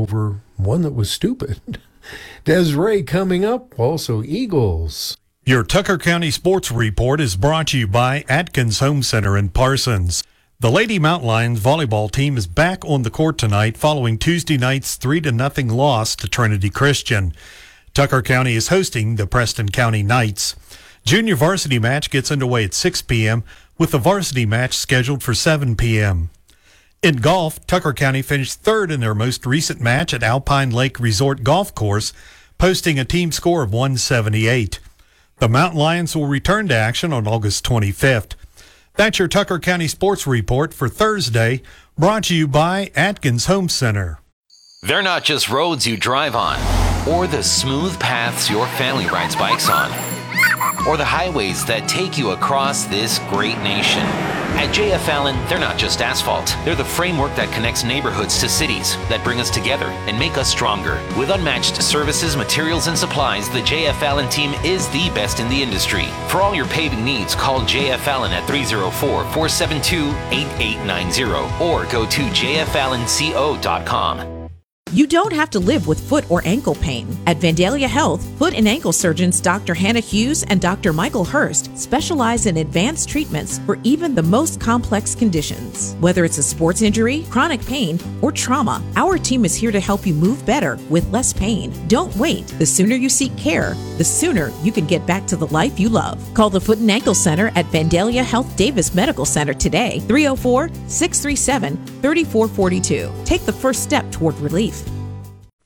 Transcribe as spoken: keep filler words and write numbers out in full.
over one that was stupid. Desiree coming up, also Eagles. Your Tucker County Sports Report is brought to you by Atkins Home Center in Parsons. The Lady Mountain Lions volleyball team is back on the court tonight following Tuesday night's three to nothing loss to Trinity Christian. Tucker County is hosting the Preston County Knights. Junior varsity match gets underway at six p.m. with the varsity match scheduled for seven p.m. In golf, Tucker County finished third in their most recent match at Alpine Lake Resort Golf Course, posting a team score of one seventy-eight. The Mountain Lions will return to action on August twenty-fifth. That's your Tucker County Sports Report for Thursday, brought to you by Atkins Home Center. They're not just roads you drive on, or the smooth paths your family rides bikes on, or the highways that take you across this great nation. At J F Allen, they're not just asphalt. They're the framework that connects neighborhoods to cities, that bring us together and make us stronger. With unmatched services, materials, and supplies, the J F Allen team is the best in the industry. For all your paving needs, call J F Allen at three oh four, four seven two, eight eight nine zero or go to j f allen co dot com. You don't have to live with foot or ankle pain. At Vandalia Health, foot and ankle surgeons Doctor Hannah Hughes and Doctor Michael Hurst specialize in advanced treatments for even the most complex conditions. Whether it's a sports injury, chronic pain, or trauma, our team is here to help you move better with less pain. Don't wait. The sooner you seek care, the sooner you can get back to the life you love. Call the Foot and Ankle Center at Vandalia Health Davis Medical Center today, three oh four, six three seven, three four four two. Take the first step toward relief.